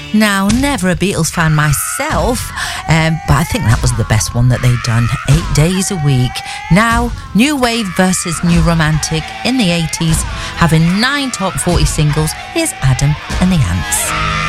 Now, never a Beatles fan myself, but I think that was the best one that they'd done, 8 days a week. Now, New Wave versus New Romantic in the 80s, having 9 top 40 singles. Here's Adam and the Ants.